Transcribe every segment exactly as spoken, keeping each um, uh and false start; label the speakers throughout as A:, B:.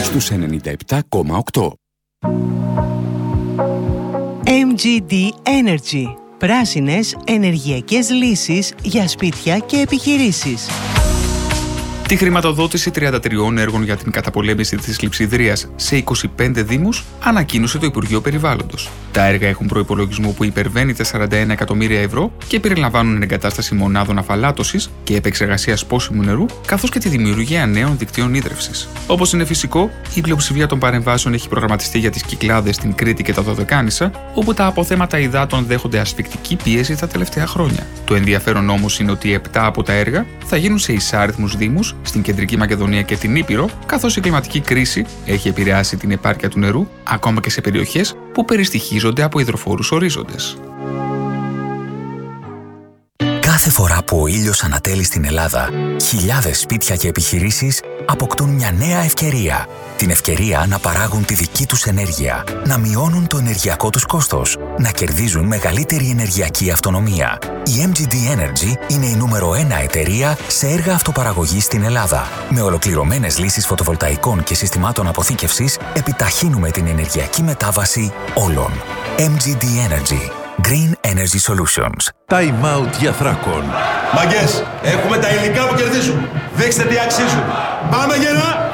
A: στους ενενήντα επτά κόμμα οκτώ.
B: εμ τζι ντι Energy. Πράσινες ενεργειακές λύσεις για σπίτια και επιχειρήσεις.
C: Τη χρηματοδότηση τριάντα τριών έργων για την καταπολέμηση της κλειψιδρίας σε είκοσι πέντε δήμους ανακοίνωσε το Υπουργείο Περιβάλλοντος. Τα έργα έχουν προϋπολογισμό που υπερβαίνει τα σαράντα ένα εκατομμύρια ευρώ και περιλαμβάνουν εγκατάσταση μονάδων αφαλάτωσης και επεξεργασίας πόσιμου νερού, καθώς και τη δημιουργία νέων δικτύων ίδρευσης. Όπως είναι φυσικό, η πλειοψηφία των παρεμβάσεων έχει προγραμματιστεί για τις Κυκλάδες, την Κρήτη και τα Δωδεκάνησα, όπου τα αποθέματα υδάτων δέχονται ασφυκτική πίεση τα τελευταία χρόνια. Το ενδιαφέρον όμως είναι ότι επτά από τα έργα θα γίνουν σε εισάριθμους δήμους, στην Κεντρική Μακεδονία και την Ήπειρο, καθώς η κλιματική κρίση έχει επηρεάσει την επάρκεια του νερού ακόμα και σε περιοχές που περιστοιχίζονται από υδροφόρους ορίζοντες.
D: Κάθε φορά που ο ήλιος ανατέλει στην Ελλάδα, χιλιάδες σπίτια και επιχειρήσεις αποκτούν μια νέα ευκαιρία. Την ευκαιρία να παράγουν τη δική τους ενέργεια, να μειώνουν το ενεργειακό τους κόστος, να κερδίζουν μεγαλύτερη ενεργειακή αυτονομία. Η εμ τζι ντι Energy είναι η νούμερο ένα εταιρεία σε έργα αυτοπαραγωγής στην Ελλάδα. Με ολοκληρωμένες λύσεις φωτοβολταϊκών και συστημάτων αποθήκευσης, επιταχύνουμε την ενεργειακή μετάβαση όλων. εμ τζι ντι Energy. Green Energy Solutions.
E: Time out για Θράκον.
F: Μαγκές, έχουμε τα υλικά που κερδίζουν. Δείξτε τι αξίζουν. Πάμε γερά!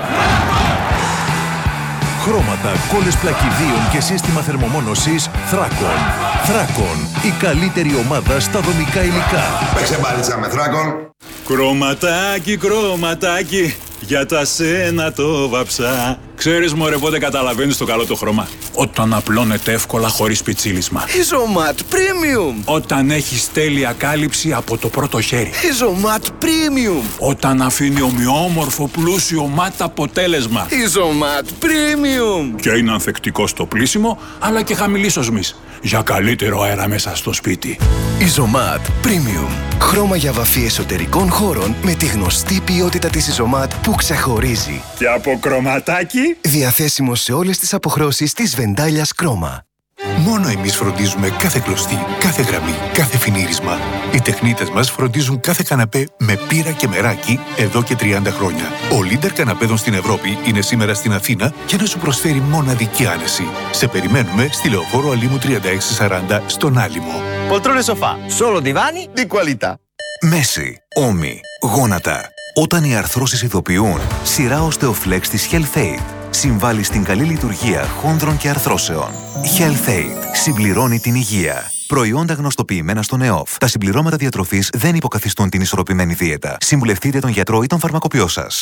E: Χρώματα, κόλλες πλακιδίων και σύστημα θερμομόνωσης Θράκον. Θράκον, η καλύτερη ομάδα στα δομικά υλικά.
F: Παίξε μπάλιτσα με Θράκον.
G: Κρωματάκι, κρωματάκι, για τα σένα το βαψά. Ξέρεις μωρέ πότε καταλαβαίνεις το καλό το χρώμα? Όταν απλώνεται εύκολα χωρίς πιτσίλισμα.
H: Ιζωμάτ Premium.
G: Όταν έχεις τέλεια κάλυψη από το πρώτο χέρι.
H: Ιζωμάτ Premium.
G: Όταν αφήνει ομοιόμορφο πλούσιο μάτ αποτέλεσμα.
H: Ιζωμάτ Premium.
G: Και είναι ανθεκτικό στο πλύσιμο αλλά και χαμηλής οσμής, για καλύτερο αέρα μέσα στο σπίτι.
H: Ιζωμάτ Premium. Χρώμα για βαφή εσωτερικών χώρων με τη γνωστή ποιότητα της Ιζωμάτ που ξεχωρίζει.
G: Και από κρωματάκι.
H: Διαθέσιμο σε όλες τις αποχρώσεις της Βεντάλιας Κρόμα.
E: Μόνο εμείς φροντίζουμε κάθε κλωστή, κάθε γραμμή, κάθε φινίρισμα. Οι τεχνίτες μας φροντίζουν κάθε καναπέ με πύρα και μεράκι εδώ και τριάντα χρόνια. Ο leader καναπέδων στην Ευρώπη είναι σήμερα στην Αθήνα για να σου προσφέρει μοναδική άνεση. Σε περιμένουμε στη Λεωφόρο Αλήμου τριάντα έξι σαράντα στον Άλυμο.
I: Poltrone sofà, solo divani di qualità.
D: Μέση, ώμοι, γόνατα. Όταν οι αρθρώσεις ειδοποιούν, σειρά Osteoflex της HealthAid συμβάλλει στην καλή λειτουργία χόνδρων και αρθρώσεων. HealthAid συμπληρώνει την υγεία. Προϊόντα γνωστοποιημένα στον ΕΟΦ. Τα συμπληρώματα διατροφής δεν υποκαθιστούν την ισορροπημένη δίαιτα. Συμβουλευτείτε τον γιατρό ή τον φαρμακοποιό σας.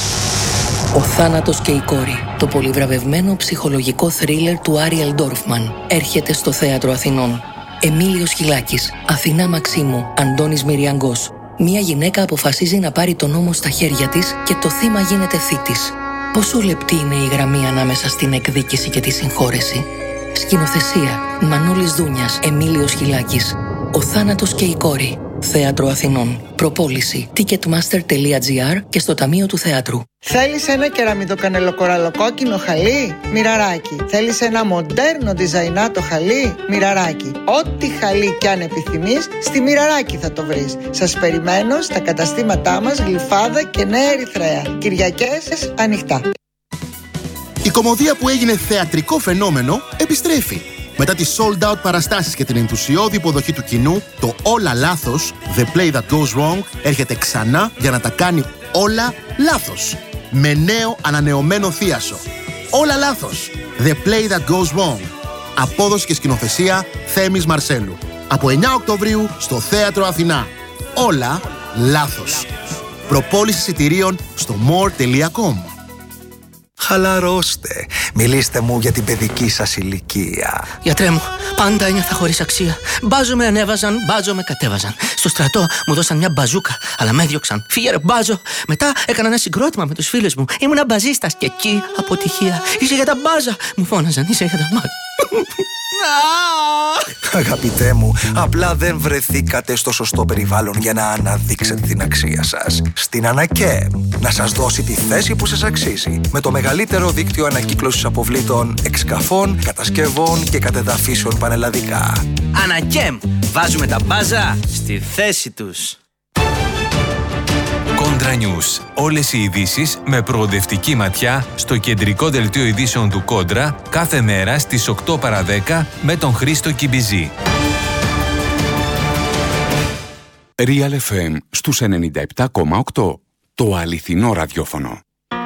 J: Ο θάνατος και η κόρη. Το πολυβραβευμένο ψυχολογικό θρίλερ του Άριελ Ντόρφμαν έρχεται στο Θέατρο Αθηνών. Εμίλιος Χιλάκης, Αθηνά Μαξίμου, Αντώνης Μυριαγκός. Μία γυναίκα αποφασίζει να πάρει τον νόμο στα χέρια της και το θύμα γίνεται θήτης. Πόσο λεπτή είναι η γραμμή ανάμεσα στην εκδίκηση και τη συγχώρεση. Σκηνοθεσία Μανώλης Δούνιας, Εμίλιος Χιλάκης. Ο θάνατος και η κόρη. Θέατρο Αθηνών. Προπόληση ticketmaster τελεία gr και στο Ταμείο του Θεάτρου.
K: Θέλεις ένα κεραμιτοκανελοκοραλοκόκκινο χαλί? Μοιραράκι. Θέλεις ένα μοντέρνο διζαϊνάτο χαλί? Μοιραράκι. Ό,τι χαλί κι αν επιθυμείς, στη Μοιραράκι θα το βρεις. Σας περιμένω στα καταστήματά μας Γλυφάδα και Νέα Ερυθρέα. Κυριακές ανοιχτά.
L: Η κωμωδία που έγινε θεατρικό φαινόμενο επιστρέφει. Μετά τις sold out παραστάσεις και την ενθουσιώδη υποδοχή του κοινού, το Όλα Λάθος, The Play That Goes Wrong, έρχεται ξανά για να τα κάνει όλα λάθος. Με νέο ανανεωμένο θίασο. Όλα Λάθος, The Play That Goes Wrong. Απόδοση και σκηνοθεσία Θέμης Μαρσέλου. Από εννιά Οκτωβρίου στο Θέατρο Αθηνά. Όλα λάθος. Προπόληση εισιτηρίων στο more τελεία com.
M: Χαλαρώστε. Μιλήστε μου για την παιδική σας ηλικία.
N: Γιατρέ μου, πάντα ένιωθα χωρίς αξία. Μπάζο με ανέβαζαν, μπάζο με κατέβαζαν. Στο στρατό μου δώσαν μια μπαζούκα, αλλά με έδιωξαν. Φύγε ρε μπάζο. Μετά έκανα ένα συγκρότημα με τους φίλους μου. Ήμουνα μπαζίστας και εκεί αποτυχία. Είσαι για τα μπάζα. Μου φώναζαν, είσαι για τα μπάζα.
M: Αγαπητέ μου, απλά δεν βρεθήκατε στο σωστό περιβάλλον για να αναδείξετε την αξία σας. Στην Ανακέμ, να σας δώσει τη θέση που σας αξίζει. Με το μεγαλύτερο δίκτυο ανακύκλωσης αποβλήτων, εξκαφών, κατασκευών και κατεδαφίσεων πανελλαδικά.
I: Ανακέμ, βάζουμε τα μπάζα στη θέση τους.
D: Conde
O: Κόντρα News. Όλες οι ειδήσεις με προοδευτική ματιά στο κεντρικό δελτίο ειδήσεων του Κόντρα κάθε μέρα στις οκτώ παρά δέκα με τον Χρήστο Κιμπιζή.
A: Real εφ εμ στους ενενήντα επτά κόμμα οκτώ. Το αληθινό ραδιόφωνο.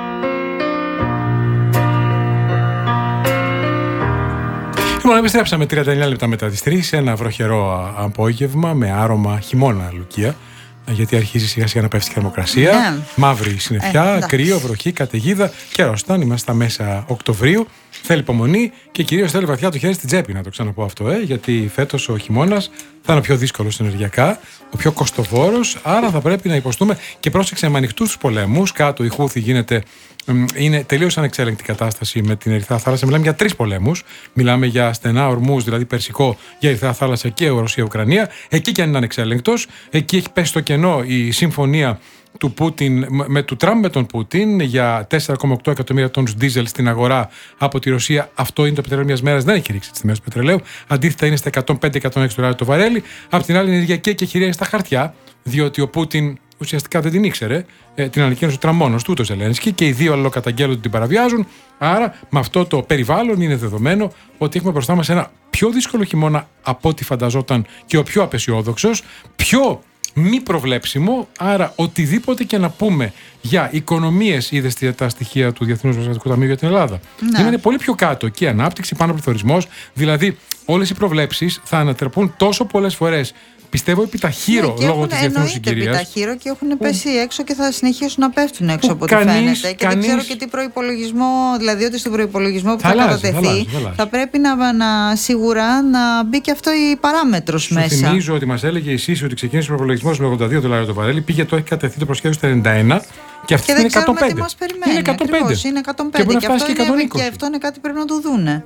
P: Λοιπόν, επιστρέψαμε τριάντα εννιά λεπτά μετά τις τρεις, ένα βροχερό απόγευμα με άρωμα χειμώνα, Λουκία. Γιατί αρχίζει σιγά σιγά να πέφτει η θερμοκρασία. Yeah. Μαύρη συννεφιά, ε, κρύο, βροχή, καταιγίδα. Καιρόστан, είμαστε στα μέσα Οκτωβρίου. Θέλει υπομονή και κυρίως θέλει βαθιά το χέρι στην τσέπη, να το ξαναπώ αυτό, ε, γιατί φέτος ο χειμώνας θα είναι ο πιο δύσκολος ενεργειακά, ο πιο κοστοβόρος. Άρα θα πρέπει να υποστούμε και πρόσεξε με ανοιχτούς πολέμους. Κάτω η Χούθη γίνεται. Είναι τελείως ανεξέλεγκτη κατάσταση με την Ερυθρά Θάλασσα. Μιλάμε για τρεις πολέμους. Μιλάμε για στενά ορμούς, δηλαδή Περσικό, για Ερυθρά Θάλασσα και Ρωσία-Ουκρανία. Εκεί και αν είναι ανεξέλεγκτος, εκεί έχει πέσει στο κενό η συμφωνία του Πούτιν, με του Τραμπ με τον Πούτιν για τέσσερα κόμμα οκτώ εκατομμύρια τόνους δίζελ στην αγορά από τη Ρωσία. Αυτό είναι το πετρέλαιο μιας μέρας. Δεν έχει ρίξει τις τιμές του πετρελαίου. Αντίθετα είναι στα εκατόν πέντε με εκατόν έξι δολάρια το βαρέλι. Απ' την άλλη, η ενεργειακή εκεχηρία είναι στα χαρτιά, διότι ο Πούτιν ουσιαστικά δεν την ήξερε. Ε, την ανακοίνωσε ο Τραμόνος του, το Ζελένσκι, και οι δύο αλληλοκαταγγέλλονται ότι την παραβιάζουν. Άρα, με αυτό το περιβάλλον είναι δεδομένο ότι έχουμε μπροστά μας ένα πιο δύσκολο χειμώνα από ό,τι φανταζόταν και ο πιο απεσιόδοξος, πιο μη προβλέψιμο. Άρα, οτιδήποτε και να πούμε για οικονομίες, είδες τα στοιχεία του Διεθνούς Νομισματικού Ταμείου για την Ελλάδα. Ναι. Είναι πολύ πιο κάτω και η ανάπτυξη, πάνω πληθωρισμός. Δηλαδή, όλες οι προβλέψεις θα ανατραπούν τόσο πολλές φορές. Πιστεύω επιταχύρω
Q: ναι,
P: λόγω της διεθνούς συγκυρίας.
Q: Επιταχύρω και έχουν πέσει έξω και θα συνεχίσουν να πέφτουν έξω από ό,τι
P: κανείς,
Q: φαίνεται. Και
P: κανείς...
Q: δεν ξέρω και τι προϋπολογισμό, δηλαδή ότι στον προϋπολογισμό που θα,
P: θα
Q: κατατεθεί
P: θα, αλλάζει, θα,
Q: θα πρέπει να, να σίγουρα να μπει και αυτό η παράμετρος
P: Σου
Q: μέσα.
P: Θυμίζω ότι μας έλεγε η ΣΥΣΥ ότι ξεκίνησε ο προϋπολογισμός με ογδόντα δύο δολάρια το βαρέλι, πήγε το έχει κατευθεί το προσχέδιο στα ενενήντα ένα και αυτή
Q: και
P: είναι εκατόν πέντε.
Q: Τι μας περιμένει,
P: είναι εκατόν πέντε.
Q: Ακριβώς, είναι εκατόν πέντε.
P: Και,
Q: και, αυτό
P: και,
Q: είναι, και αυτό είναι κάτι που πρέπει να το δούνε.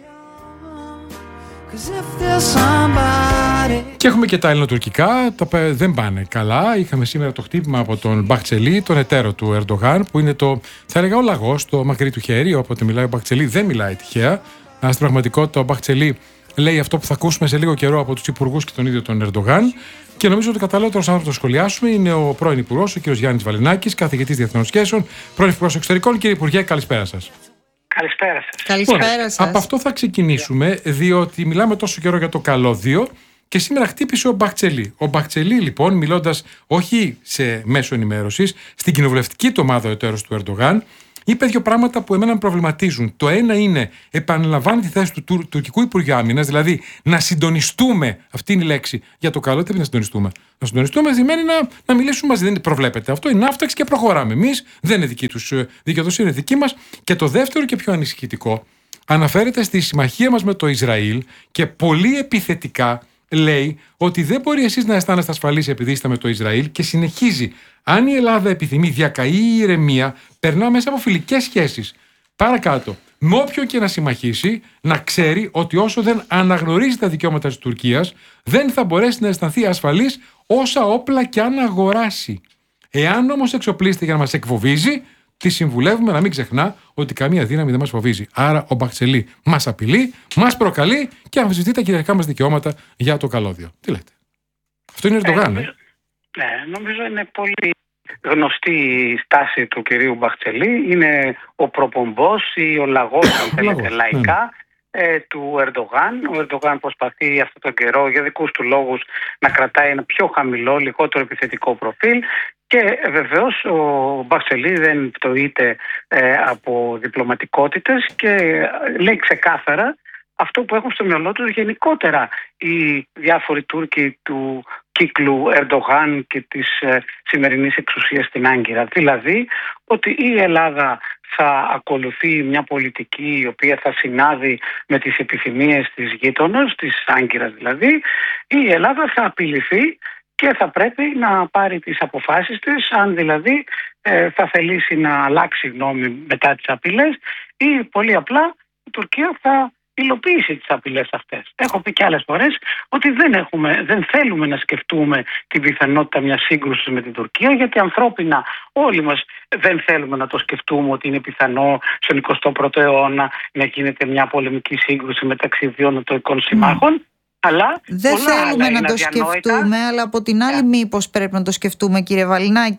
P: Και έχουμε και τα ελληνοτουρκικά, τα δεν πάνε καλά. Είχαμε σήμερα το χτύπημα από τον Μπαχτσελί, τον εταίρο του Ερντογάν, που είναι το, θα έλεγα, ο λαγός, το μακρύ του χέρι. Όποτε μιλάει ο Μπαχτσελί δεν μιλάει τυχαία. Στην πραγματικότητα ο Μπαχτσελί λέει αυτό που θα ακούσουμε σε λίγο καιρό από τους υπουργούς και τον ίδιο τον Ερντογάν. Και νομίζω ότι ο καταλληλότερος άνθρωπος να το σχολιάσουμε είναι ο πρώην υπουργός, ο κ. Γιάννης Βαλινάκης, καθηγητής διεθνών σχέσεων, πρώην υπουργός εξωτερικών. Κύριε Υπουργέ, καλησπέρα σας.
R: Καλησπέρα σας.
Q: Καλησπέρα σας.
P: Από αυτό θα ξεκινήσουμε, διότι μιλάμε τόσο καιρό για το καλώδιο και σήμερα χτύπησε ο Μπαχτσελί. Ο Μπαχτσελί, λοιπόν, μιλώντας όχι σε μέσο ενημέρωσης, στην κοινοβουλευτική του ομάδα ο εταίρος του Ερντογάν, είπε δύο πράγματα που εμένα με προβληματίζουν. Το ένα είναι, επαναλαμβάνει τη θέση του τουρ, τουρκικού Υπουργείου Άμυνας, δηλαδή να συντονιστούμε, αυτή είναι η λέξη, για το καλό. Τι να συντονιστούμε. Να συντονιστούμε σημαίνει να, να μιλήσουμε μαζί. Δεν προβλέπεται αυτό. Είναι άφταξη και προχωράμε. Εμείς δεν είναι δική τους δικαιοδοσία, είναι δική μας. Και το δεύτερο και πιο ανησυχητικό, αναφέρεται στη συμμαχία μας με το Ισραήλ και πολύ επιθετικά λέει ότι δεν μπορεί εσείς να αισθάνεστε ασφαλείς επειδή είστε με το Ισραήλ και συνεχίζει. Αν η Ελλάδα επιθυμεί διακαή ηρεμία, περνά μέσα από φιλικές σχέσεις. Παρακάτω, με όποιον και να συμμαχήσει, να ξέρει ότι όσο δεν αναγνωρίζει τα δικαιώματα της Τουρκίας, δεν θα μπορέσει να αισθανθεί ασφαλής όσα όπλα και αν αγοράσει. Εάν όμως εξοπλίζεται για να μας εκφοβίζει, τη συμβουλεύουμε να μην ξεχνά ότι καμία δύναμη δεν μας φοβίζει. Άρα ο Μπαχτσελί μας απειλεί, μας προκαλεί και αμφισβητεί τα κυριαρχικά μας δικαιώματα για το καλώδιο. Τι λέτε? Αυτό είναι Ερντογάν, ε, ε?
R: Ναι, νομίζω είναι πολύ γνωστή η στάση του κυρίου Μπαχτσελί. Είναι ο προπομπός ή ο λαγός, αν θέλετε, λαϊκά, ε, του Ερντογάν. Ο Ερντογάν προσπαθεί αυτόν τον καιρό για δικούς του λόγους να κρατάει ένα πιο χαμηλό, λιγότερο επιθετικό προφίλ. Και βεβαίως ο Μπαχτσελί δεν πτωείται ε, από διπλωματικότητες και λέει ξεκάθαρα αυτό που έχουν στο μυαλό τους γενικότερα οι διάφοροι Τούρκοι του κύκλου Ερντογάν και της ε, σημερινής εξουσίας στην Άγκυρα. Δηλαδή ότι η Ελλάδα θα ακολουθεί μια πολιτική η οποία θα συνάδει με τις επιθυμίες της γείτονας, της Άγκυρας δηλαδή. Η Ελλάδα θα απειληθεί και θα πρέπει να πάρει τις αποφάσεις της, αν δηλαδή ε, θα θελήσει να αλλάξει γνώμη μετά τις απειλές ή πολύ απλά η Τουρκία θα υλοποιήσει τις απειλές αυτές. Έχω πει και άλλες φορές ότι δεν, έχουμε, δεν θέλουμε να σκεφτούμε την πιθανότητα μιας σύγκρουσης με την Τουρκία, γιατί ανθρώπινα όλοι μας δεν θέλουμε να το σκεφτούμε ότι είναι πιθανό στον εικοστό πρώτο αιώνα να γίνεται μια πολεμική σύγκρουση μεταξύ δύο νοτοικών συμμάχων. Mm. Αλλά
Q: δεν θέλουμε να το σκεφτούμε, αλλά από την άλλη μήπως πρέπει να το σκεφτούμε, κύριε Βαλινάκη?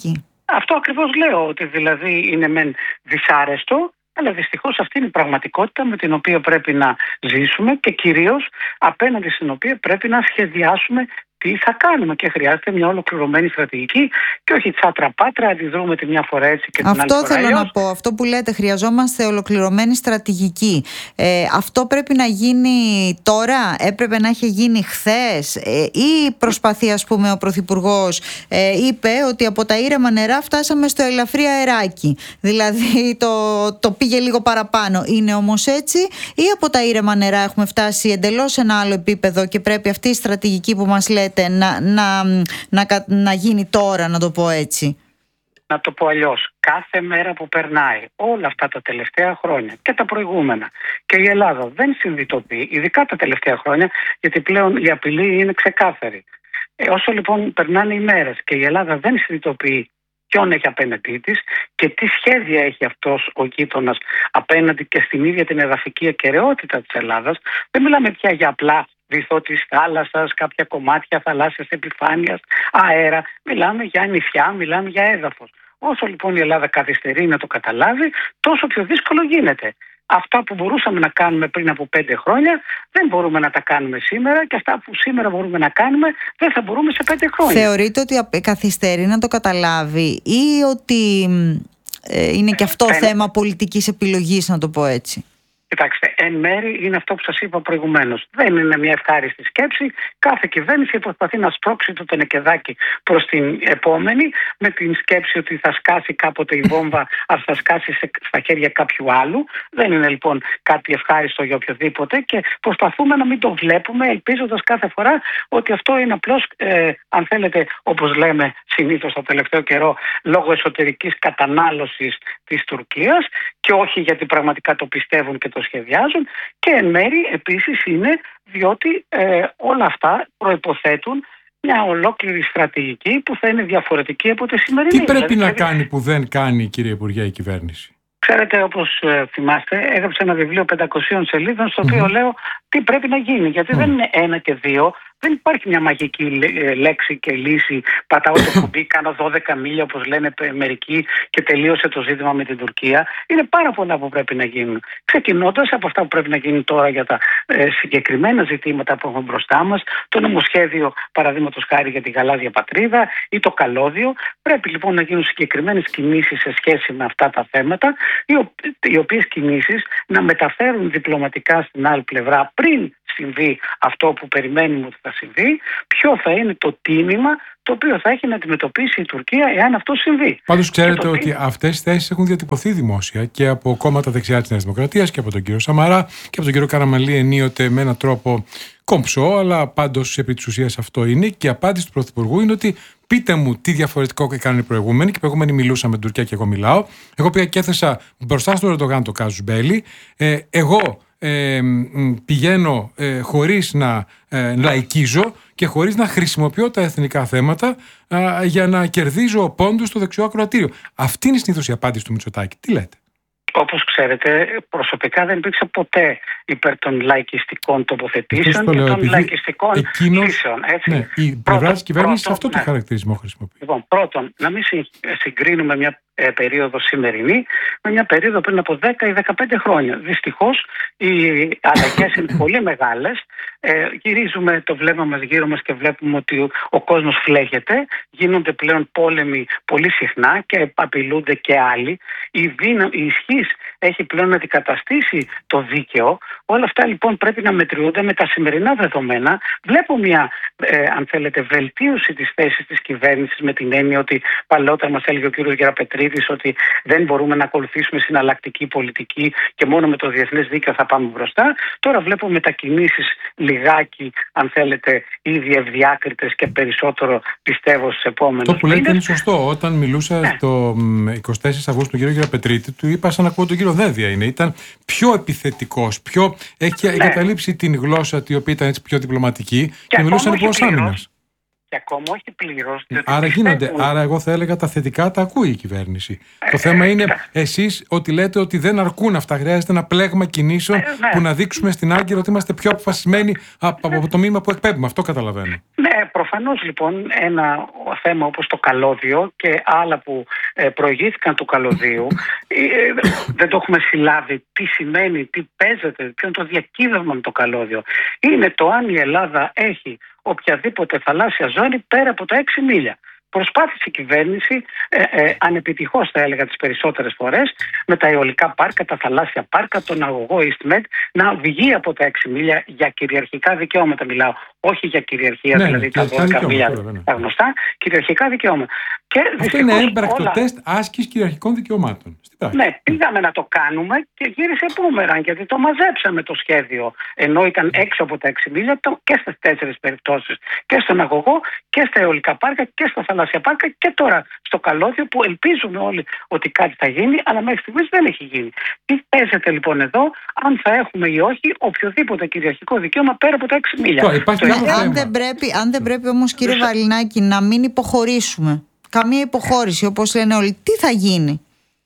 R: Αυτό ακριβώς λέω, ότι δηλαδή είναι μεν δυσάρεστο, αλλά δυστυχώς αυτή είναι η πραγματικότητα με την οποία πρέπει να ζήσουμε και κυρίως απέναντι στην οποία πρέπει να σχεδιάσουμε τι θα κάνουμε, και χρειάζεται μια ολοκληρωμένη στρατηγική και όχι τσάτρα-πάτρα, αντιδρούμε τη μια φορά έτσι και την
Q: αυτό
R: άλλη φορά.
Q: Αυτό θέλω
R: έως.
Q: να πω, αυτό που λέτε, χρειαζόμαστε ολοκληρωμένη στρατηγική. Ε, αυτό πρέπει να γίνει τώρα, έπρεπε να έχει γίνει χθες, ε, ή προσπαθεί, ας πούμε, ο Πρωθυπουργός ε, είπε ότι από τα ήρεμα νερά φτάσαμε στο ελαφρύ αεράκι, δηλαδή το, το πήγε λίγο παραπάνω. Είναι όμως έτσι, ή από τα ήρεμα νερά έχουμε φτάσει εντελώς σε ένα άλλο επίπεδο και πρέπει αυτή η στρατηγική που μας λέτε Να, να, να, να γίνει τώρα, να το πω έτσι?
R: Να το πω αλλιώς. Κάθε μέρα που περνάει όλα αυτά τα τελευταία χρόνια και τα προηγούμενα και η Ελλάδα δεν συνειδητοποιεί, ειδικά τα τελευταία χρόνια, γιατί πλέον η απειλή είναι ξεκάθαρη. Ε, όσο λοιπόν περνάνε οι μέρες και η Ελλάδα δεν συνειδητοποιεί ποιον έχει απέναντί της και τι σχέδια έχει αυτός ο γείτονας απέναντι και στην ίδια την εδαφική ακεραιότητα της Ελλάδας, δεν μιλάμε πια για απλά βυθό της θάλασσας, κάποια κομμάτια θαλάσσιας επιφάνειας, αέρα. Μιλάμε για νησιά, μιλάμε για έδαφος. Όσο λοιπόν η Ελλάδα καθυστερεί να το καταλάβει, τόσο πιο δύσκολο γίνεται. Αυτά που μπορούσαμε να κάνουμε πριν από πέντε χρόνια δεν μπορούμε να τα κάνουμε σήμερα, και αυτά που σήμερα μπορούμε να κάνουμε δεν θα μπορούμε σε πέντε χρόνια.
Q: Θεωρείτε ότι καθυστερεί να το καταλάβει, ή ότι ε, είναι και αυτό ε, θέμα πολιτικής επιλογής, να το πω έτσι?
R: Κοιτάξτε, εν μέρη είναι αυτό που σας είπα προηγουμένως. Δεν είναι μια ευχάριστη σκέψη. Κάθε κυβέρνηση προσπαθεί να σπρώξει το τενεκεδάκι προς την επόμενη, με την σκέψη ότι θα σκάσει κάποτε η βόμβα, αλλά θα σκάσει σε, στα χέρια κάποιου άλλου. Δεν είναι λοιπόν κάτι ευχάριστο για οποιοδήποτε και προσπαθούμε να μην το βλέπουμε, ελπίζοντας κάθε φορά ότι αυτό είναι απλώς, ε, αν θέλετε, όπως λέμε συνήθως το τελευταίο καιρό, λόγω εσωτερικής κατανάλωσης της Τουρκίας και όχι γιατί πραγματικά το πιστεύουν και το σχεδιάζουν, και εν μέρη επίσης είναι διότι ε, όλα αυτά προϋποθέτουν μια ολόκληρη στρατηγική που θα είναι διαφορετική από τη σημερινή.
P: Τι πρέπει
R: δηλαδή,
P: να κάνει που δεν κάνει, κύριε Υπουργέ, η κυβέρνηση?
R: Ξέρετε, όπως ε, θυμάστε, έγραψα ένα βιβλίο πεντακοσίων σελίδων στο οποίο mm-hmm. λέω τι πρέπει να γίνει, γιατί mm. δεν είναι ένα και δύο. Δεν υπάρχει μια μαγική λέξη και λύση. Πατάω το κουμπί, κάνω δώδεκα μίλια, όπως λένε μερικοί, και τελείωσε το ζήτημα με την Τουρκία. Είναι πάρα πολλά που πρέπει να γίνουν. Ξεκινώντας από αυτά που πρέπει να γίνουν τώρα για τα ε, συγκεκριμένα ζητήματα που έχουμε μπροστά μας, το νομοσχέδιο, παραδείγματος χάρη, για τη γαλάζια πατρίδα ή το καλώδιο. Πρέπει λοιπόν να γίνουν συγκεκριμένες κινήσεις σε σχέση με αυτά τα θέματα, οι οποίες κινήσεις να μεταφέρουν διπλωματικά στην άλλη πλευρά, πριν συμβεί αυτό που περιμένουμε ότι θα συμβεί, ποιο θα είναι το τίμημα το οποίο θα έχει να αντιμετωπίσει η Τουρκία εάν αυτό συμβεί.
P: Πάντως ξέρετε ότι τι... αυτές οι θέσεις έχουν διατυπωθεί δημόσια και από κόμματα δεξιά της Νέας Δημοκρατίας και από τον κύριο Σαμαρά και από τον κύριο Καραμανλή, ενίοτε με έναν τρόπο κομψό, αλλά πάντως επί της ουσίας αυτό είναι. Και η απάντηση του Πρωθυπουργού είναι ότι πείτε μου τι διαφορετικό έκαναν οι προηγούμενοι. Και οι προηγούμενοι μιλούσαν με την Τουρκία και εγώ μιλάω. Εγώ πήγα και έθεσα μπροστά στον Ερντογάν το κάζους μπέλι. Ε, εγώ Ε, πηγαίνω ε, χωρίς να ε, λαϊκίζω και χωρίς να χρησιμοποιώ τα εθνικά θέματα ε, για να κερδίζω πόντους στο δεξιό ακροατήριο. Αυτή είναι συνήθως η απάντηση του Μητσοτάκη. Τι λέτε?
R: Όπως ξέρετε, προσωπικά δεν υπήρξα ποτέ υπέρ των λαϊκιστικών τοποθετήσεων και των λαϊκιστικών εκείνος, λύσεων. Έτσι.
P: Ναι, η πλευρά της κυβέρνησης αυτό το ναι. χαρακτηρισμό χρησιμοποιεί.
R: Λοιπόν, πρώτον, να μην συγκρίνουμε μια ε, περίοδο σημερινή με μια περίοδο πριν από δέκα ή δεκαπέντε χρόνια. Δυστυχώς, οι αλλαγές είναι πολύ μεγάλες. Ε, γυρίζουμε το βλέμμα μας γύρω μας και βλέπουμε ότι ο, ο κόσμος φλέγεται. Γίνονται πλέον πόλεμοι πολύ συχνά και απειλούνται και άλλοι. Η, δύναμη, η ισχύς έχει πλέον αντικαταστήσει το δίκαιο. Όλα αυτά λοιπόν πρέπει να μετριούνται με τα σημερινά δεδομένα. Βλέπω μια, ε, αν θέλετε, βελτίωση της θέσης της κυβέρνησης, με την έννοια ότι παλαιότερα μας έλεγε ο κ. Γεραπετρίδης ότι δεν μπορούμε να ακολουθήσουμε συναλλακτική πολιτική και μόνο με το διεθνές δίκαιο θα πάμε μπροστά. Τώρα βλέπω μετακινήσεις λιγάκι, αν θέλετε, ήδη ευδιάκριτες και περισσότερο πιστεύω στις επόμενες.
P: Το που λέτε είναι σωστό. Όταν μιλούσα ναι. το εικοστή τέταρτη Αυγούστου τον κ. Γεραπετρίτη, του είπα σαν να ακούω τον κύριο Δένδια είναι. Ήταν πιο επιθετικός, πιο... έχει ναι. εγκαταλείψει την γλώσσα η οποία ήταν έτσι πιο διπλωματική και, και μιλούσαν υπός άμυνας.
R: Και ακόμα όχι πλήρως.
P: Άρα γίνονται. Άρα εγώ θα έλεγα τα θετικά τα ακούει η κυβέρνηση. Ε, το θέμα ε, είναι ε, εσείς ότι λέτε ότι δεν αρκούν αυτά. Χρειάζεται ένα πλέγμα κινήσεων ε, ναι. που να δείξουμε στην Άγκυρα ότι είμαστε πιο αποφασισμένοι από, από το μήνυμα που εκπέμπουμε. Αυτό καταλαβαίνω.
R: Ναι, προφανώς. προφανώς λοιπόν ένα θέμα όπως το καλώδιο και άλλα που ε, προηγήθηκαν του καλωδίου ε, δεν το έχουμε συλλάβει τι σημαίνει, τι παίζεται, ποιο είναι το διακύβευμα με το καλώδιο. Είναι το αν η Ελλάδα έχει οποιαδήποτε θαλάσσια ζώνη πέρα από τα έξι μίλια. Προσπάθησε η κυβέρνηση, ε, ε, ανεπιτυχώς θα έλεγα τις περισσότερες φορές, με τα αιωλικά πάρκα, τα θαλάσσια πάρκα, τον αγωγό EastMed, να βγει από τα έξι μίλια για κυριαρχικά δικαιώματα. Μιλάω, όχι για κυριαρχία,
P: ναι,
R: δηλαδή τα δώδεκα μίλια, ναι. τα γνωστά, κυριαρχικά δικαιώματα. Και
P: αυτό είναι έμπρακτο όλα... τεστ άσκηση κυριαρχικών δικαιωμάτων.
R: Ναι, πήγαμε να το κάνουμε και γύρισε μπούμεραν, γιατί το μαζέψαμε το σχέδιο. Ενώ ήταν έξω από τα έξι μίλια και στις τέσσερις περιπτώσεις. Και στον αγωγό και στα αιωλικά πάρκα και στα θαλάσσια πάρκα και τώρα στο καλώδιο, που ελπίζουμε όλοι ότι κάτι θα γίνει, αλλά μέχρι στιγμής δεν έχει γίνει. Τι παίζεται λοιπόν εδώ, αν θα έχουμε ή όχι οποιοδήποτε κυριαρχικό δικαίωμα πέρα από τα έξι μίλια.
Q: Το, το, αν, δεν πρέπει, αν δεν πρέπει όμως, κύριε Βαλινάκη, να μην υποχωρήσουμε. Καμία υποχώρηση, όπως λένε όλοι, τι θα γίνει?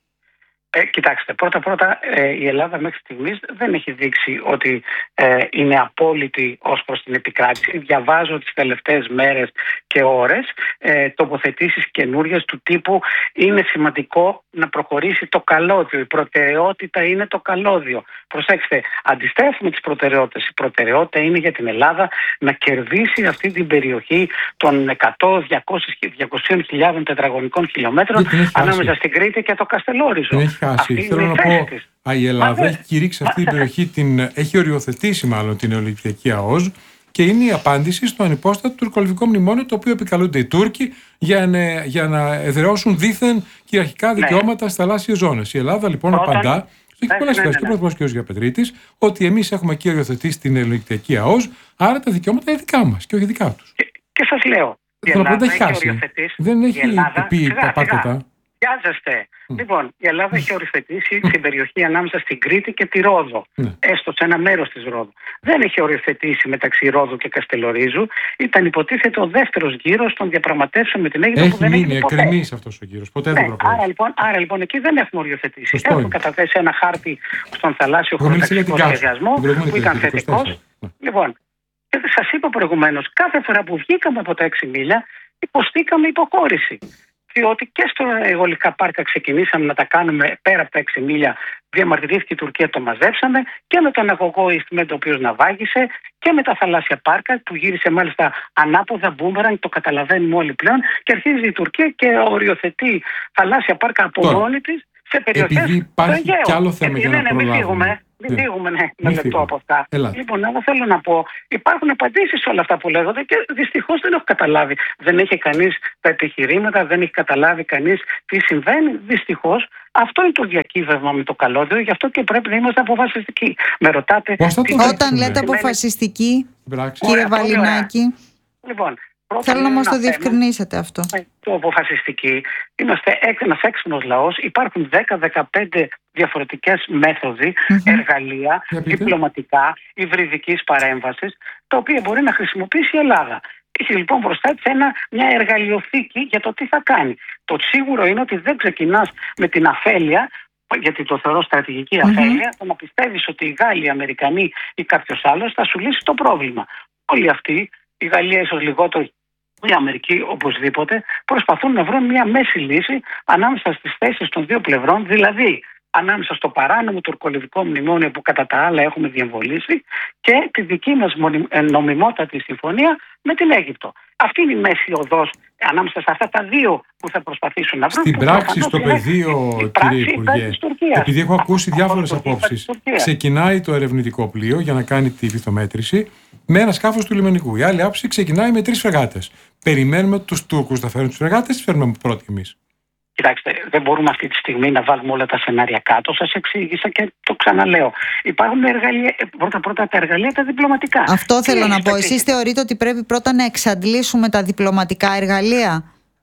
R: Ε, κοιτάξτε, πρώτα-πρώτα ε, η Ελλάδα μέχρι στιγμής δεν έχει δείξει ότι ε, είναι απόλυτη ως προς την επικράτηση. Διαβάζω τις τελευταίες μέρες και ώρες ε, τοποθετήσεις καινούριες του τύπου είναι σημαντικό να προχωρήσει το καλώδιο. Η προτεραιότητα είναι το καλώδιο. Προσέξτε, αντιστρέφουμε τις προτεραιότητες. Η προτεραιότητα είναι για την Ελλάδα να κερδίσει αυτή την περιοχή των εκατό με διακόσιες χιλιάδες τετραγωνικών χιλιόμετρων ανάμεσα στην Κρήτη και το Καστελόριζο.
P: Χάσει. Θέλω να πω, α, η Ελλάδα έχει κηρύξει αυτή την περιοχή, την, έχει οριοθετήσει μάλλον την Νεολιθιακή ΑΟΣ και είναι η απάντηση στο ανυπόστατο τουρκολιβικό μνημόνιο, το οποίο επικαλούνται οι Τούρκοι για να, για να εδραιώσουν δίθεν κυριαρχικά δικαιώματα ναι. στις θαλάσσιες ζώνες. Η Ελλάδα λοιπόν Όταν... απαντά, το έχει πολλές φορές και ο Πρωθυπουργός κ. Γιαπετρίτης, ότι εμείς έχουμε εκεί οριοθετήσει την Νεολιθιακή ΑΟΣ, άρα τα δικαιώματα είναι δικά μας και όχι δικά τους.
R: Και, και σας λέω, η
P: Ελλάδα
R: δεν
P: έχει χάσει. Δεν έχει πει παπάκετα.
R: Βιάζεστε. Mm. Λοιπόν, η Ελλάδα έχει οριοθετήσει την περιοχή ανάμεσα στην Κρήτη και τη Ρόδο. Mm. Έστω σε ένα μέρος της Ρόδου. Δεν έχει οριοθετήσει μεταξύ Ρόδου και Καστελορίζου. Ήταν υποτίθεται ο δεύτερος γύρος των διαπραγματεύσεων με την Αίγυπτο που δεν
P: έγινε ποτέ. Έχει μείνει εκκρεμής αυτός ο γύρος. Ποτέ
R: ναι,
P: δεν προχώρησε.
R: Άρα λοιπόν, άρα λοιπόν εκεί δεν έχουμε οριοθετήσει. Σωστό έχουμε είναι. καταθέσει ένα χάρτη στον θαλάσσιο χωροταξικό σχεδιασμό που ήταν θετικός. Λοιπόν, και σας είπα προηγουμένως, κάθε φορά που βγήκαμε από τα έξι μίλια υποστήκαμε υποχώρηση. Διότι και στα αιγωλικά πάρκα ξεκινήσαμε να τα κάνουμε πέρα από τα έξι μίλια, διαμαρτυρήθηκε η Τουρκία, το μαζέψαμε, και με τον αγωγό EastMed, ο οποίος ναυάγησε, και με τα θαλάσσια πάρκα, που γύρισε μάλιστα ανάποδα, μπούμεραν, το καταλαβαίνουμε όλοι πλέον, και αρχίζει η Τουρκία και οριοθετεί θαλάσσια πάρκα από μόνη της σε περιοχές του Αιγαίου.
P: Κι άλλο θέμα για να προλάβουμε.
R: Μην φύγουμε, ναι, με λεπτό από αυτά. Έλα. Λοιπόν, εγώ θέλω να πω, υπάρχουν απαντήσεις σε όλα αυτά που λέγονται και δυστυχώς δεν έχω καταλάβει. Δεν έχει κανείς τα επιχειρήματα, δεν έχει καταλάβει κανείς τι συμβαίνει. Δυστυχώς, αυτό είναι το διακύβευμα με το καλώδιο, γι' αυτό και πρέπει να είμαστε αποφασιστικοί. Με ρωτάτε.
Q: Όταν λέτε αποφασιστικοί, κύριε Βαλινάκη.
R: Λοιπόν,
Q: θέλω να μας το διευκρινίσετε αυτό.
R: Το αποφασιστική. Είμαστε ένας έξυπνος λαός. Υπάρχουν δέκα με δεκαπέντε διαφορετικές μέθοδοι, mm-hmm. εργαλεία, διπλωματικά, υβριδικής παρέμβασης, τα οποία μπορεί να χρησιμοποιήσει η Ελλάδα. Έχει λοιπόν μπροστά της ένα, μια εργαλειοθήκη για το τι θα κάνει. Το σίγουρο είναι ότι δεν ξεκινάς με την αφέλεια, γιατί το θεωρώ στρατηγική αφέλεια, mm-hmm. το να πιστεύεις ότι οι Γάλλοι, οι Αμερικανοί ή κάποιος άλλος θα σου λύσει το πρόβλημα. Όλοι αυτοί, η Γαλλία ίσως λιγότερο, η Αμερική οπωσδήποτε, προσπαθούν να βρουν μια μέση λύση ανάμεσα στις θέσεις των δύο πλευρών, δηλαδή ανάμεσα στο παράνομο τουρκολιβικό μνημόνιο που κατά τα άλλα έχουμε διεμβολήσει και τη δική μας νομιμότατη συμφωνία με την Αίγυπτο. Αυτή είναι η μέση οδός ανάμεσα σε αυτά τα δύο που θα προσπαθήσουν να βρουν.
P: Στην πράξη, στο πεδίο, κύριε Υπουργέ, επειδή έχω ακούσει διάφορες απόψεις, ξεκινάει το ερευνητικό πλοίο για να κάνει τη βυθομέτρηση με ένα σκάφος του λιμενικού. Η άλλη άποψη ξεκινάει με τρεις φρεγάτες. Περιμένουμε τους Τούρκους να φέρουν τους φρεγάτες ή φέρνουμε πρώτοι εμείς?
R: Κοιτάξτε, δεν μπορούμε αυτή τη στιγμή να βάλουμε όλα τα σενάρια κάτω. Σας εξήγησα και το ξαναλέω. Υπάρχουν εργαλεία, πρώτα-πρώτα τα εργαλεία τα διπλωματικά.
Q: Αυτό θέλω να πω. Εσείς θεωρείτε ότι πρέπει πρώτα να εξαντλήσουμε τα διπλωματικά εργαλεία?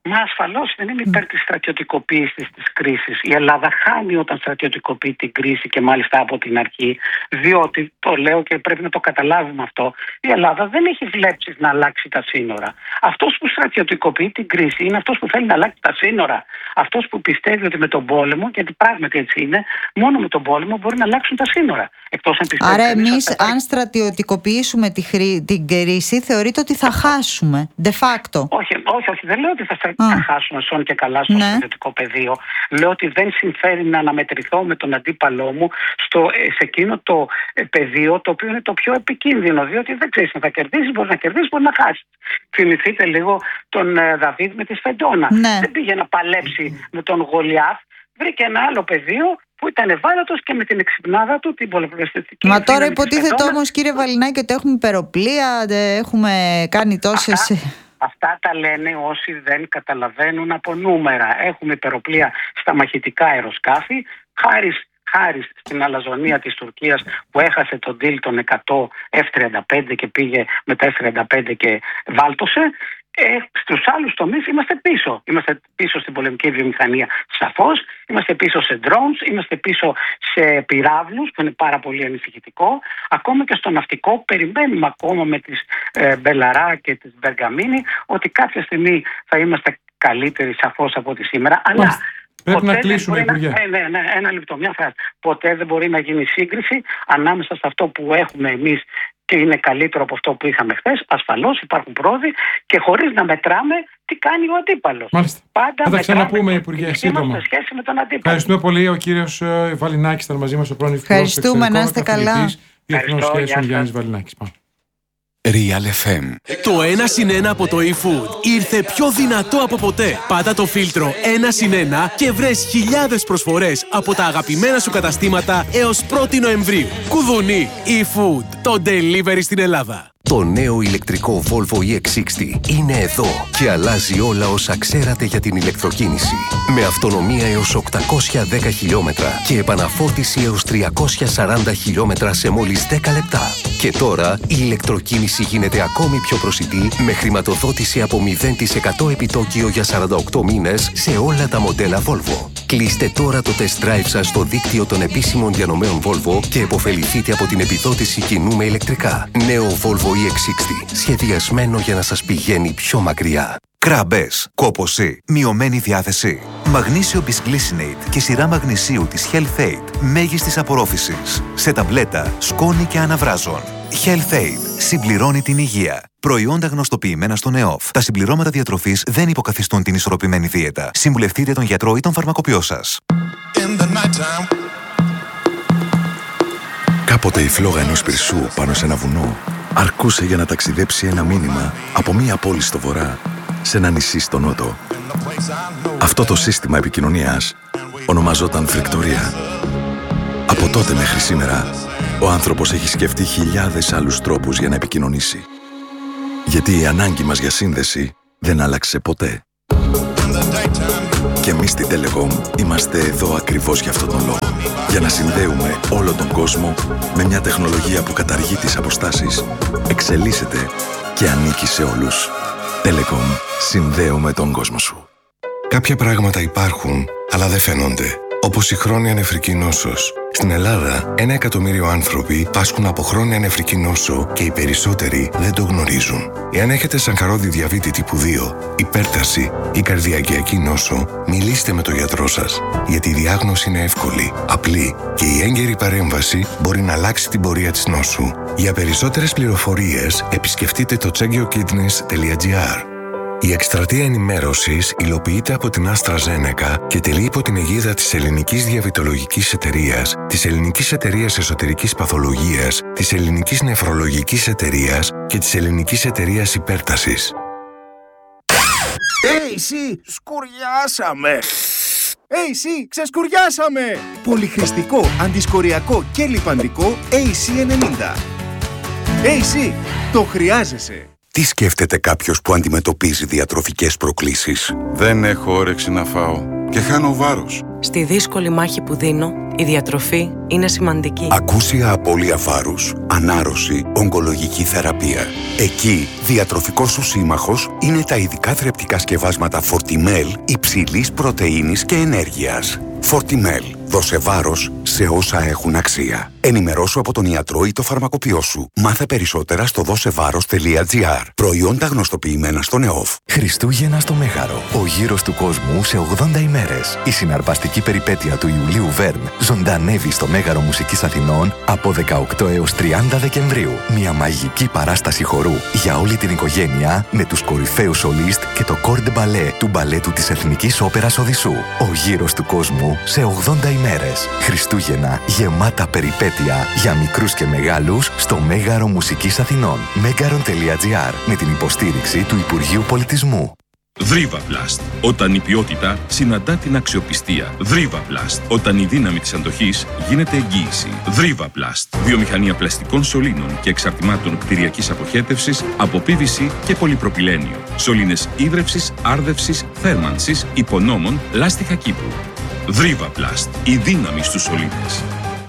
R: Μα ασφαλώς δεν είμαι υπέρ της στρατιωτικοποίησης της κρίσης. Η Ελλάδα χάνει όταν στρατιωτικοποιεί την κρίση και μάλιστα από την αρχή, διότι, το λέω και πρέπει να το καταλάβουμε αυτό, η Ελλάδα δεν έχει βλέψεις να αλλάξει τα σύνορα. Αυτός που στρατιωτικοποιεί την κρίση είναι αυτός που θέλει να αλλάξει τα σύνορα. Αυτός που πιστεύει ότι με τον πόλεμο, γιατί πράγματι έτσι είναι, μόνο με τον πόλεμο μπορεί να αλλάξουν τα σύνορα. Εκτός αν πιστεύει.
Q: Άρα, εμείς, αν στρατιωτικοποιήσουμε τη χρή... την κρίση, θεωρείτε ότι θα χάσουμε, de facto.
R: Όχι, όχι, όχι, δεν λέω ότι θα, στρα... θα χάσουμε σόν και καλά στο ναι. στρατιωτικό πεδίο. Λέω ότι δεν συμφέρει να αναμετρηθώ με τον αντίπαλό μου στο, σε εκείνο το πεδίο το οποίο είναι το πιο επικίνδυνο. Διότι δεν ξέρεις αν θα κερδίσεις, μπορεί να κερδίσεις, μπορεί να χάσεις. Θυμηθείτε λίγο τον ε, Δαβίδ με τη Σφεντόνα. Ναι. Δεν πήγε να παλέψει με τον Γολιάθ, βρήκε ένα άλλο πεδίο που ήταν ευάλωτος και με την εξυπνάδα του την πολυπλαστική.
Q: Μα τώρα υποτίθεται όμως, κύριε Βαλινάκη, ότι έχουμε υπεροπλία, έχουμε κάνει τόσες.
R: Αυτά, αυτά τα λένε όσοι δεν καταλαβαίνουν από νούμερα. Έχουμε υπεροπλία στα μαχητικά αεροσκάφη, χάρη. Χάρη στην αλαζονία της Τουρκίας που έχασε τον deal των εκατό εφ τριάντα πέντε και πήγε με τα εφ τριάντα πέντε και βάλτωσε. Ε, στους άλλους τομείς είμαστε πίσω. Είμαστε πίσω στην πολεμική βιομηχανία, σαφώς. Είμαστε πίσω σε drones, είμαστε πίσω σε πυράβλους, που είναι πάρα πολύ ανησυχητικό. Ακόμα και στο ναυτικό περιμένουμε ακόμα με τις ε, Μπελαρά και τις Μπεργαμίνη ότι κάποια στιγμή θα είμαστε καλύτεροι, σαφώς, από ό,τι σήμερα. Αλλά
P: πρέπει να κλείσουμε, Υπουργέ.
R: Να, ναι, ναι, ένα λεπτό, μια φράση. Ποτέ δεν μπορεί να γίνει σύγκριση ανάμεσα σε αυτό που έχουμε εμείς και είναι καλύτερο από αυτό που είχαμε χθες. Ασφαλώς υπάρχουν πρόοδοι και χωρίς να μετράμε τι κάνει ο αντίπαλος.
P: Μάλιστα.
R: Πάντα
P: θα τα ξαναπούμε, Υπουργέ, σύντομα.
R: Σε σχέση με τον αντίπαλο.
P: Ευχαριστούμε πολύ. Ο κύριος Βαλινάκης ήταν μαζί μας, ο πρώην Υφυπουργός
Q: Ευχαριστούμε, να είστε καλά.
P: Διεθνών Σχέσεων, Γιάννης Βαλινάκης.
A: Real εφ εμ.
S: Το ένα συν ένα από το eFood ήρθε πιο δυνατό από ποτέ. Πάτα το φίλτρο ένα συν ένα και βρες χιλιάδες προσφορές από τα αγαπημένα σου καταστήματα έως πρώτη Νοεμβρίου. Κουδουνί, eFood, το delivery στην Ελλάδα.
H: Το νέο ηλεκτρικό Volvo ι εξ εξήντα είναι εδώ και αλλάζει όλα όσα ξέρατε για την ηλεκτροκίνηση. Με αυτονομία έως οκτακόσια δέκα χιλιόμετρα και επαναφόρτιση έως τριακόσια σαράντα χιλιόμετρα σε μόλις δέκα λεπτά. Και τώρα η ηλεκτροκίνηση γίνεται ακόμη πιο προσιτή με χρηματοδότηση από μηδέν τοις εκατό επιτόκιο για σαράντα οκτώ μήνες σε όλα τα μοντέλα Volvo. Κλείστε τώρα το test drive σας στο δίκτυο των επίσημων διανομέων Volvo και επωφεληθείτε από την επιδότηση κοινού με ηλεκτρικά. Νέο Volvo ι εξ εξήντα, σχεδιασμένο για να σας πηγαίνει πιο μακριά.
T: Κράμπες, κόπωση, μειωμένη διάθεση. Μαγνήσιο Bisglycinate και σειρά μαγνησίου της Health Aid μέγιστης απορρόφησης. Σε ταμπλέτα, σκόνη και αναβράζων. Health Aid συμπληρώνει την υγεία. Προϊόντα γνωστοποιημένα στον ΕΟΦ. Τα συμπληρώματα διατροφής δεν υποκαθιστούν την ισορροπημένη δίαιτα. Συμβουλευτείτε τον γιατρό ή τον φαρμακοποιό σας.
U: Κάποτε η φλόγα ενός πυρσού πάνω σε ένα βουνό αρκούσε για να ταξιδέψει ένα μήνυμα από μία πόλη στο βορρά σε ένα νησί στο νότο. Αυτό το σύστημα επικοινωνίας ονομαζόταν φρικτορία. Από τότε μέχρι σήμερα, ο άνθρωπος έχει σκεφτεί χιλιάδες άλλους τρόπους για να επικοινωνήσει. Γιατί η ανάγκη μας για σύνδεση δεν άλλαξε ποτέ. Και εμείς στην Telecom είμαστε εδώ ακριβώς για αυτόν τον λόγο. Για να συνδέουμε όλο τον κόσμο με μια τεχνολογία που καταργεί τις αποστάσεις, εξελίσσεται και ανήκει σε όλους. Telecom. Συνδέουμε τον κόσμο σου.
V: Κάποια πράγματα υπάρχουν, αλλά δεν φαίνονται. Όπως η χρόνια νεφρική νόσος. Στην Ελλάδα, ένα εκατομμύριο άνθρωποι πάσχουν από χρόνια νεφρική νόσο και οι περισσότεροι δεν το γνωρίζουν. Εάν έχετε σαγχαρώδη διαβήτη τύπου δύο, υπέρταση ή καρδιακιακή νόσο, μιλήστε με τον γιατρό σας. Γιατί η διάγνωση είναι εύκολη, απλή και η έγκαιρη παρέμβαση μπορεί να αλλάξει την πορεία της νόσου. Για περισσότερες πληροφορίες, επισκεφτείτε το cheggiokidneys τελεία gr. Η εκστρατεία ενημέρωσης υλοποιείται από την AstraZeneca και τελεί υπό την αιγίδα της Ελληνικής Διαβητολογικής Εταιρείας, της Ελληνικής Εταιρείας Εσωτερικής Παθολογίας, της Ελληνικής Νεφρολογικής Εταιρείας και της Ελληνικής Εταιρείας Υπέρτασης.
W: Hey, εσύ, σκουριάσαμε! Hey, εσύ, ξεσκουριάσαμε! Πολυχρηστικό, αντισκοριακό και λιπαντικό έι σι ενενήντα. Hey, εσύ, το χρειάζεσαι!
X: Τι σκέφτεται κάποιος που αντιμετωπίζει διατροφικές προκλήσεις?
Y: Δεν έχω όρεξη να φάω και χάνω βάρος.
B: Στη δύσκολη μάχη που δίνω, η διατροφή είναι σημαντική.
A: Ακούσια απώλεια βάρους, ανάρρωση, ογκολογική θεραπεία. Εκεί, διατροφικός σου σύμμαχος είναι τα ειδικά θρεπτικά σκευάσματα Fortimel υψηλής πρωτεΐνης και ενέργειας. Fortimel. Δώσε βάρος σε όσα έχουν αξία. Ενημερώσου από τον ιατρό ή το φαρμακοποιό σου. Μάθε περισσότερα στο δώσεβάρος τελεία τζι άρ. Προϊόντα γνωστοποιημένα στον ΕΟΦ.
D: Χριστούγεννα στο Μέγαρο. Ο γύρος του κόσμου σε ογδόντα ημέρες. Η συναρπαστική περιπέτεια του Ιουλίου Βέρν ζωντανεύει στο Μέγαρο Μουσικής Αθηνών από δεκαοκτώ έως τριάντα Δεκεμβρίου. Μια μαγική παράσταση χορού για όλη την οικογένεια με τους κορυφαίους σολίστ και το Κορ ντε Μπαλέ του μπαλέτου της Εθνικής Όπερας Οδυσσού. Ο γύρος του κόσμου σε ογδόντα ημέρες. Χριστούγεννα γεμάτα περιπέτεια για μικρούς και μεγάλους στο Μέγαρο Μουσικής Αθηνών. μέγαρον τελεία τζι άρ με την υποστήριξη του Υπουργείου Πολιτισμού.
C: Δρίβαπλαστ. Όταν η ποιότητα συναντά την αξιοπιστία. Δρίβαπλαστ. Όταν η δύναμη της αντοχής γίνεται εγγύηση. Δρίβαπλαστ. Βιομηχανία πλαστικών σωλήνων και εξαρτημάτων κτηριακής αποχέτευσης από πι βι σι και πολυπροπυλένιο. Σωλήνες ίδρευσης, άρδευσης, θέρμανσης, υπονόμων, λάστιχα κήπου. Δρίβαπλαστ. Η δύναμη στους σωλήνες.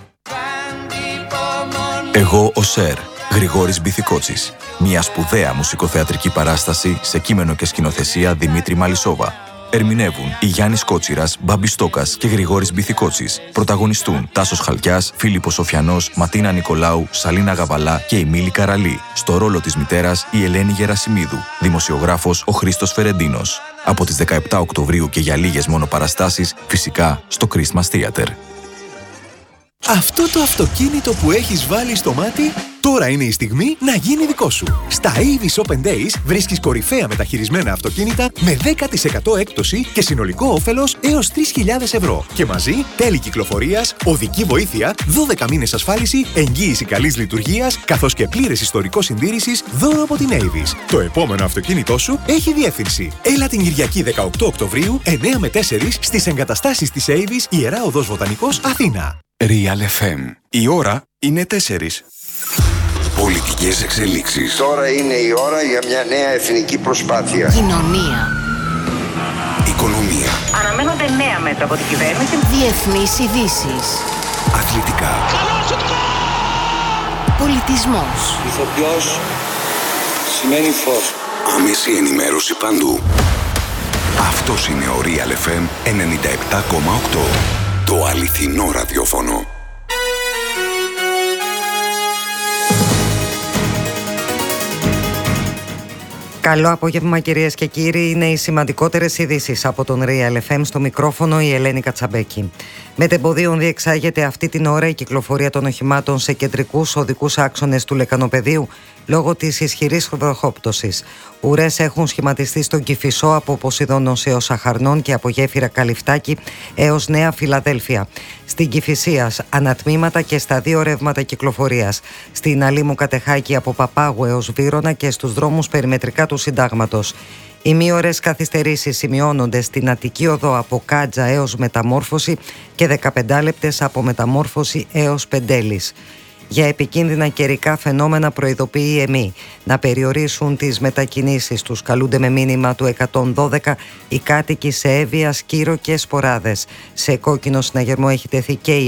F: Εγώ ο Σερ, Γρηγόρης Μπιθικότσης. Μια σπουδαία μουσικοθεατρική παράσταση σε κείμενο και σκηνοθεσία Δημήτρη Μαλισσόβα. Ερμηνεύουν οι Γιάννης Κότσιρας, Μπάμπης Στόκας και Γρηγόρης Μπιθικότσης. Πρωταγωνιστούν Τάσος Χαλκιάς, Φίλιππος Σοφιανός, Ματίνα Νικολάου, Σαλίνα Γαβαλά και η Μίλη Καραλή. Στο ρόλο της μητέρας η Ελένη Γερασιμίδου. Δημοσιογράφος ο Χρήστος Φερεντίνος. Από τις δεκαεπτά Οκτωβρίου και για λίγες μόνο παραστάσεις, φυσικά στο Christmas Theater.
X: Αυτό το αυτοκίνητο που έχεις βάλει στο μάτι, τώρα είναι η στιγμή να γίνει δικό σου. Στα Avis Open Days βρίσκεις κορυφαία μεταχειρισμένα αυτοκίνητα με δέκα τοις εκατό έκπτωση και συνολικό όφελος έως τρεις χιλιάδες ευρώ. Και μαζί τέλη κυκλοφορίας, οδική βοήθεια, δώδεκα μήνες ασφάλιση, εγγύηση καλής λειτουργίας, καθώς και πλήρες ιστορικό συντήρησης δώρο από την Avis. Το επόμενο αυτοκίνητό σου έχει διεύθυνση. Έλα την Κυριακή δεκαοκτώ Οκτωβρίου, εννέα με τέσσερα στις εγκαταστάσεις της Avis, Ιερά Οδός Βοτανικός, Αθήνα.
A: Real εφ εμ. Η ώρα είναι τέσσερις. Πολιτικές εξελίξεις.
Y: Τώρα είναι η ώρα για μια νέα εθνική προσπάθεια.
J: Κοινωνία.
A: Οικονομία.
J: Αναμένονται νέα μέτρα από την κυβέρνηση. Διεθνείς ειδήσεις.
A: Αθλητικά.
J: Πολιτισμός.
Y: Ηθοποιός σημαίνει φως.
A: Άμεση ενημέρωση παντού. Αυτός είναι ο Real εφ εμ ενενήντα επτά κόμμα οκτώ. Το αληθινό ραδιόφωνο.
Z: Καλό απόγευμα κυρίες και κύριοι, είναι οι σημαντικότερες ειδήσεις από τον Real εφ εμ, στο μικρόφωνο η Ελένη Κατσαμπέκη. Μετεμποδίων διεξάγεται αυτή την ώρα η κυκλοφορία των οχημάτων σε κεντρικούς οδικούς άξονες του Λεκανοπεδίου λόγω της ισχυρής βροχόπτωσης. Ουρές έχουν σχηματιστεί στον Κηφισό από Ποσειδώνος έως Αχαρνών και από Γέφυρα Καλυφτάκη έως Νέα Φιλαδέλφια. Στην Κηφισίας ανατμήματα και στα δύο ρεύματα κυκλοφορίας. Στην Αλήμου Κατεχάκη από Παπάγου έως Βύρωνα και στους δρόμους περιμετρικά του Συντάγματος. Οι μήωρες καθυστερήσεις σημειώνονται στην Αττική Οδό από Κάτζα έως Μεταμόρφωση και δεκαπέντε λεπτές από Μεταμόρφωση έως Πεντέλης. Για επικίνδυνα καιρικά φαινόμενα προειδοποιεί η ΕΜΗ. Να περιορίσουν τις μετακινήσεις τους καλούνται με μήνυμα του εκατόν δώδεκα οι κάτοικοι σε Εύβοια, Σκύρο και Σποράδες. Σε κόκκινο συναγερμό έχει τεθεί και η